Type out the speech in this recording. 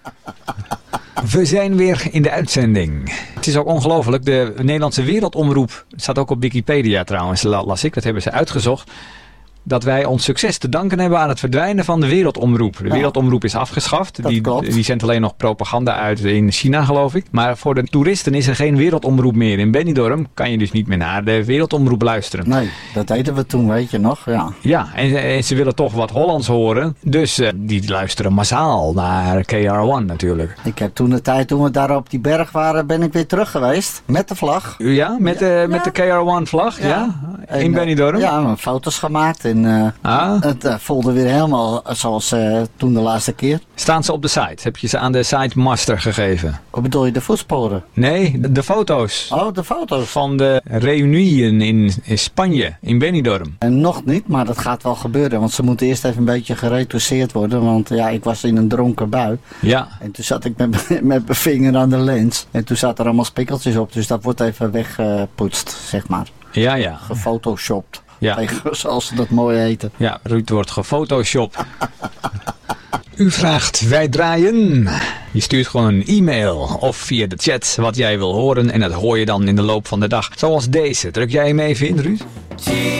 We zijn weer in de uitzending. Het is ook ongelooflijk. De Nederlandse Wereldomroep, het staat ook op Wikipedia trouwens, las ik, dat hebben ze uitgezocht, dat wij ons succes te danken hebben aan het verdwijnen van de Wereldomroep. De Wereldomroep is afgeschaft. Die zendt alleen nog propaganda uit in China, geloof ik. Maar voor de toeristen is er geen Wereldomroep meer. In Benidorm kan je dus niet meer naar de Wereldomroep luisteren. Nee, dat deden we toen, weet je nog. Ja, en ze willen toch wat Hollands horen. Dus die luisteren massaal naar KR1 natuurlijk. Ik heb toen de tijd, toen we daar op die berg waren, ben ik weer terug geweest. Met de vlag. Ja, met de KR1 vlag, ja. In Benidorm. Ja, foto's gemaakt. En het voelde weer helemaal zoals toen de laatste keer. Staan ze op de site? Heb je ze aan de site master gegeven? Wat bedoel je, de voetsporen? Nee, de foto's. Oh, de foto's. Van de reunieën in Spanje, in Benidorm. En nog niet, maar dat gaat wel gebeuren. Want ze moeten eerst even een beetje geretoucheerd worden. Want ja, ik was in een dronken bui. Ja. En toen zat ik met mijn vinger aan de lens. En toen zaten er allemaal spikkeltjes op. Dus dat wordt even weggepoetst, zeg maar. Ja. Gefotoshopt. Ja. Zoals ze dat mooi heten. Ja, Ruud wordt gefotoshopt. U vraagt, wij draaien. Je stuurt gewoon een e-mail of via de chat wat jij wil horen. En dat hoor je dan in de loop van de dag. Zoals deze. Druk jij hem even in, Ruud?